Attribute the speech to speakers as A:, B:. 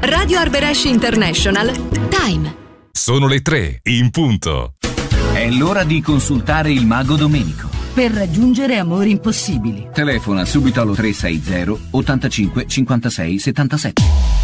A: Radio Arbëresh International. Time.
B: Sono le 3 in punto.
C: È l'ora di consultare il mago Domenico.
D: Per raggiungere amori impossibili.
C: Telefona subito allo 360 85 56 77.